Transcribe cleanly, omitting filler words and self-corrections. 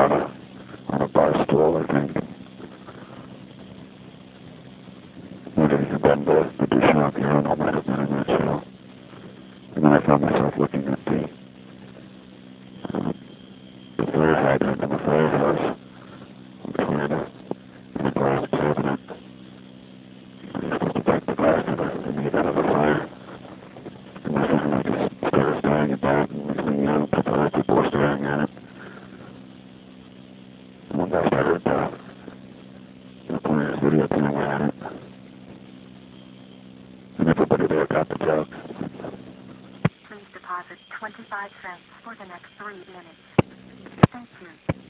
on a bar stool, I think. Maybe then the Duchamp urinal might have been in that show. And then I found myself looking at the fire hydrant in the firehouse. Before the glass cabinet. You're supposed to take the glass to the meat out of the fire. And my family just started staring at that, and next thing you know, other people were staring at it. And one guy started playing his video camera at it. And everybody there got the joke. Please deposit 25 cents for the next 3 minutes. Thank you.